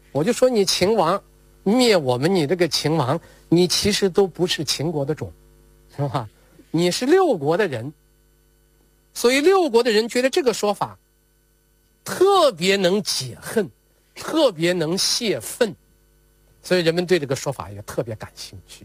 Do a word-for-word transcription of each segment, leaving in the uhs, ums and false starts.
我就说你秦王灭我们，你这个秦王，你其实都不是秦国的种，是吧？你是六国的人，所以六国的人觉得这个说法特别能解恨，特别能泄愤，所以人们对这个说法也特别感兴趣。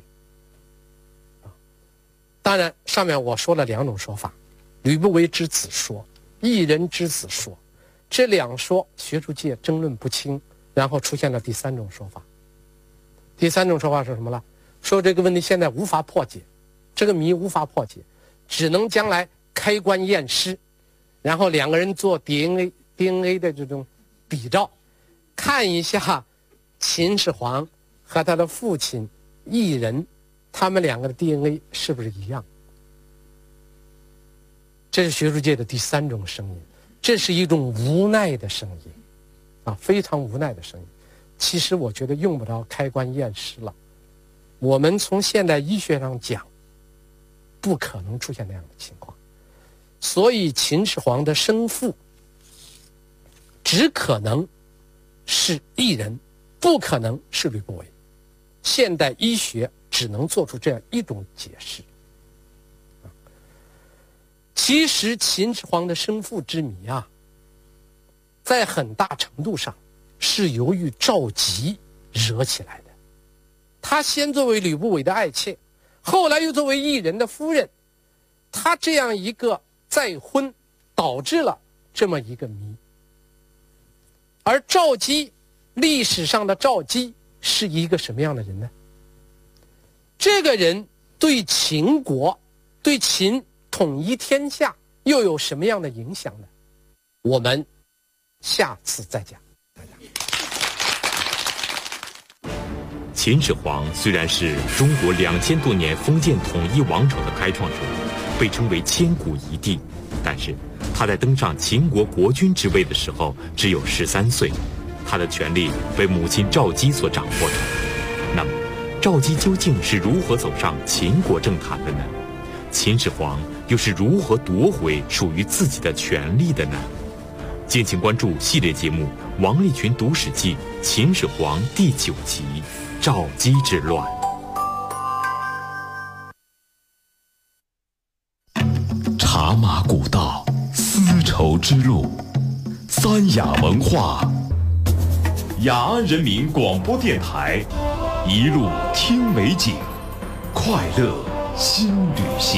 当然，上面我说了两种说法，吕不韦之子说，异人之子说，这两说学术界争论不清，然后出现了第三种说法。第三种说法是什么呢？说这个问题现在无法破解，这个谜无法破解，只能将来开棺验尸，然后两个人做 D N A D N A 的这种比照，看一下秦始皇和他的父亲异人，他们两个的 D N A 是不是一样？这是学术界的第三种声音，这是一种无奈的声音，啊，非常无奈的声音。其实我觉得用不着开棺验尸了，我们从现代医学上讲，不可能出现那样的情况。所以秦始皇的生父只可能是异人，不可能是吕不韦。现代医学只能做出这样一种解释。其实秦始皇的生父之谜啊，在很大程度上是由于赵佶惹起来的。他先作为吕不韦的爱妾，后来又作为异人的夫人，他这样一个再婚，导致了这么一个谜。而赵佶，历史上的赵佶是一个什么样的人呢？这个人对秦国，对秦统一天下又有什么样的影响呢？我们下次再讲。 秦始皇虽然是中国两千多年封建统一王朝的开创者，被称为千古一帝，但是他在登上秦国国君之位的时候只有十三岁，他的权力被母亲赵姬所掌握着。那么赵姬究竟是如何走上秦国政坛的呢？秦始皇又是如何夺回属于自己的权利的呢？敬请关注系列节目《王立群读史记·秦始皇》第九集《赵姬之乱》。 茶马古道，丝绸之路，三雅文化，雅安人民广播电台，一路听美景，快乐新旅行。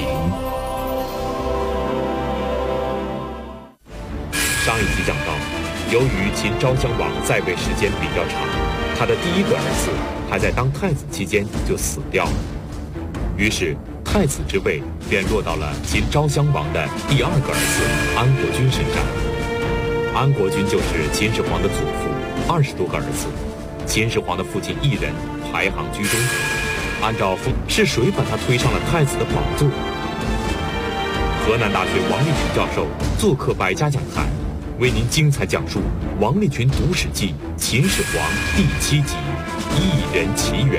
上一集讲到，由于秦昭襄王在位时间比较长，他的第一个儿子还在当太子期间就死掉了，于是太子之位便落到了秦昭襄王的第二个儿子安国君身上。安国君就是秦始皇的祖父，二十多个儿子，秦始皇的父亲异人排行居中。按照风，是谁把他推上了太子的宝座？河南大学王立群教授做客百家讲坛，为您精彩讲述《王立群读史记·秦始皇》第七集《异人起源》。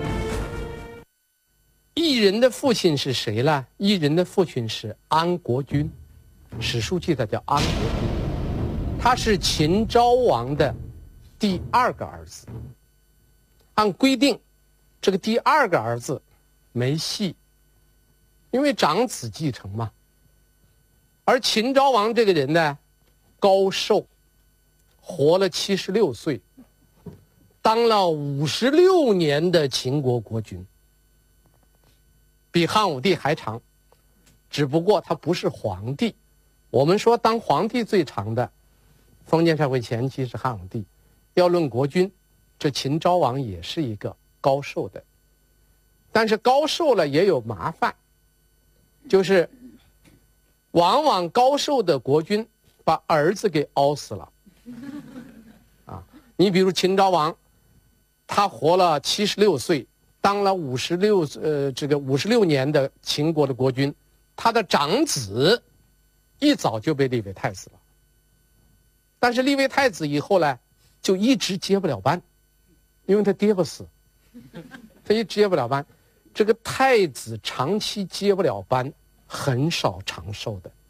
异人的父亲是谁呢？异人的父亲是安国君，史书记载叫安国君，他是秦昭王的第二个儿子。按规定，这个第二个儿子没戏，因为长子继承嘛。而秦昭王这个人呢，高寿，活了七十六岁，当了五十六年的秦国国君，比汉武帝还长，只不过他不是皇帝。我们说当皇帝最长的，封建社会前期是汉武帝，要论国君，这秦昭王也是一个高寿的。但是高寿了也有麻烦，就是往往高寿的国君把儿子给熬死了。啊，你比如秦昭王，他活了七十六岁，当了五十六呃这个五十六年的秦国的国君，他的长子一早就被立为太子了。但是立为太子以后呢，就一直接不了班，因为他爹不死，他一直接不了班。这个太子长期接不了班，很少长寿的。